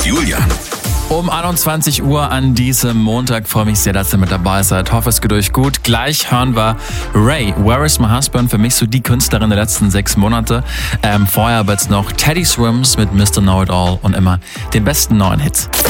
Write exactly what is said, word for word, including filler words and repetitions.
Julian. Um einundzwanzig Uhr an diesem Montag freue mich sehr, dass ihr mit dabei seid. Hoffe, es geht euch gut. Gleich hören wir Ray, Where is my husband? Für mich so die Künstlerin der letzten sechs Monate. Ähm, vorher aber jetzt noch Teddy Swims mit Mister Know It All und immer den besten neuen Hits.